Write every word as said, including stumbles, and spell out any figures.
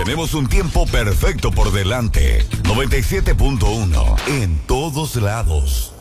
Tenemos un tiempo perfecto por delante. noventa y siete punto uno en todos lados.